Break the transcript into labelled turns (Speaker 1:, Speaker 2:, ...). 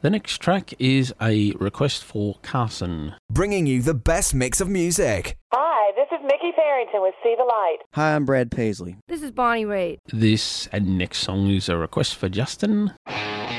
Speaker 1: The next track is a request for Carson.
Speaker 2: Bringing you the best mix of music.
Speaker 3: Hi, this is Mickey Farrington with See the Light.
Speaker 4: Hi, I'm Brad Paisley.
Speaker 5: This is Bonnie Raitt.
Speaker 1: This and next song is a request for Justin.